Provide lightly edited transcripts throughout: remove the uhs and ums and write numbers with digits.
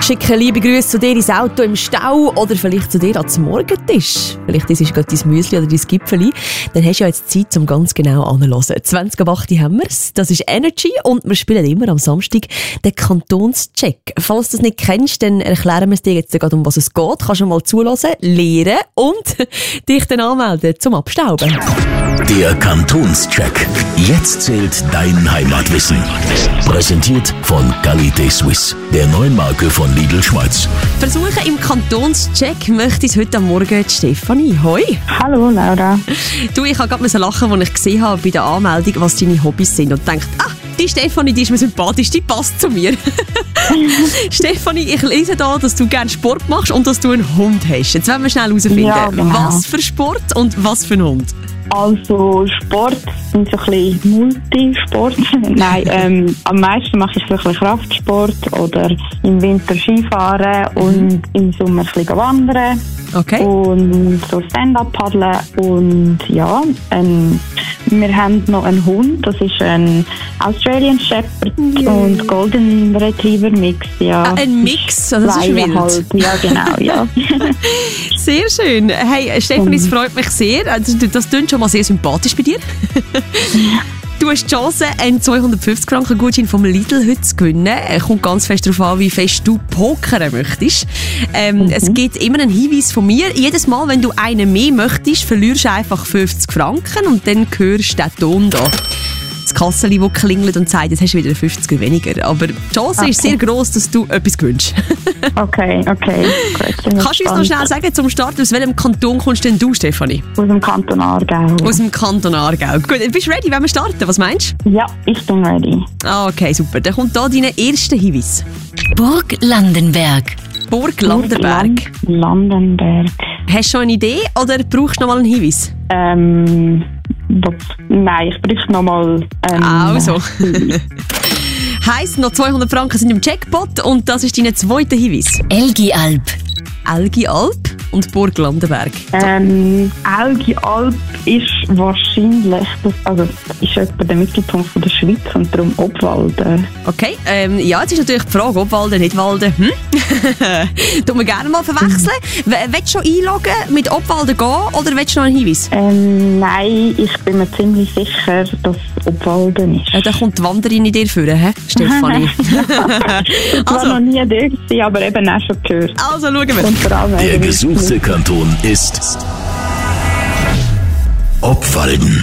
schicke liebe Grüße zu dir ins Auto im Stau oder vielleicht zu dir ans Morgentisch. Vielleicht ist es gerade dein Müsli oder dein Gipfeli. Dann hast du ja jetzt Zeit, um ganz genau anzuhören. 20.08 haben wir's. Das ist Energy und wir spielen immer am Samstag den Kantonscheck. Falls du das nicht kennst, dann erklären wir es dir jetzt gerade, um was es geht. Kannst du mal zuhören, lernen und dich dann anmelden zum Abstauben. Der Kantonscheck. Jetzt zählt dein Heimatwissen. Präsentiert von Qualité Suisse, der neuen Marke von Lidl Schweiz. Versuchen im Kantonscheck möchte ich heute am Morgen die Stefanie. Hoi. Hallo Laura. Du, ich habe gerade lachen, als ich gesehen habe bei der Anmeldung, was deine Hobbys sind und dachte, die Stefanie, die ist mir sympathisch, die passt zu mir. Stefanie, ich lese da, dass du gerne Sport machst und dass du einen Hund hast. Jetzt wollen wir schnell herausfinden, ja, genau. Was für Sport und was für ein Hund? Also Sport sind so ein bisschen Multisport. Nein, am meisten mache ich so ein bisschen Kraftsport oder im Winter Skifahren und im Sommer ein bisschen wandern. Okay. Und so Stand-up paddeln und ja, wir haben noch einen Hund, das ist ein Australian Shepherd und Golden Retriever Mix. Ja. Ein Mix, also das ist wild. Halt. Ja, genau, ja. Sehr schön. Hey, Stefanie, es freut mich sehr. Das klingt schon mal sehr sympathisch bei dir. Du hast die Chance, einen 250-Franken-Gutschein vom Lidl heute zu gewinnen. Kommt ganz fest darauf an, wie fest du pokern möchtest. Es gibt immer einen Hinweis von mir. Jedes Mal, wenn du einen mehr möchtest, verlierst du einfach 50 Franken und dann hörst du den Ton da. Das Kasseli, das klingelt und sagt, jetzt hast du wieder 50 weniger. Aber die Chance ist sehr gross, dass du etwas gewinnst. Okay. Gut, kannst du uns noch schnell sagen, zum Start, aus welchem Kanton kommst denn du, Stefanie? Aus dem Kanton Aargau. Aus dem Kanton Aargau. Gut, bist du ready, wenn wir starten? Was meinst du? Ja, ich bin ready. Okay, super. Dann kommt hier dein erster Hinweis. Burg Landenberg. Burg Landenberg. Landenberg. Hast du schon eine Idee oder brauchst du noch mal einen Hinweis? Nein, ich brauche noch mal also. Heisst, noch 200 Franken sind im Jackpot und das ist dein zweiter Hinweis. Elgialp. Elgialp und Burg Landenberg. Elgialp ist wahrscheinlich, ist etwa der Mittelpunkt von der Schweiz und darum Obwalden. Okay, ja, jetzt ist natürlich die Frage, Obwalden, nicht Walden. Tun wir gerne mal verwechseln. Willst du schon einloggen, mit Obwalden gehen oder willst du noch einen Hinweis? Nein, ich bin mir ziemlich sicher, dass Obwalden ist. Ja, da kommt die Wanderin in dir vor, Stefanie. Ich war noch nie dort, aber eben auch schon gehört. Also schauen wir. Der gesuchte Kanton ist Obwalden.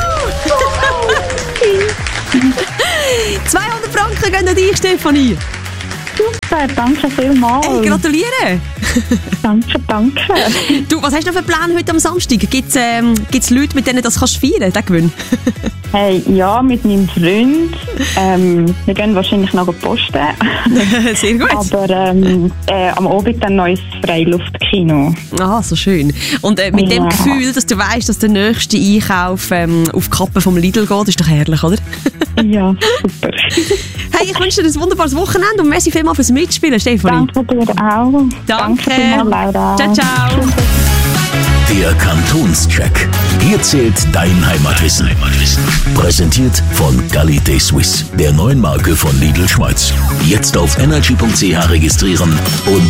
200 Franken gehen an dich, Stefanie. Super, danke vielmals. Hey, gratuliere. Danke. Du, was hast du noch für Pläne heute am Samstag? Gibt's Leute, mit denen das kannst feiern, den Gewinn? Hey, ja, mit meinem Freund. Wir gehen wahrscheinlich noch posten. Sehr gut. Aber am Abend dann noch ins Freiluftkino. Ah, so schön. Und mit dem Gefühl, dass du weißt, dass der nächste Einkauf auf die Kappe vom Lidl geht, ist doch herrlich, oder? Ja, super. Hey, ich wünsche dir ein wunderbares Wochenende und merci vielmals fürs Mitspielen, Stefanie. Danke dir auch. Danke vielmals, Laura. Ciao. Der Kantonscheck. Hier zählt dein Heimatwissen. Präsentiert von Qualité Suisse, der neuen Marke von Lidl Schweiz. Jetzt auf energy.ch registrieren und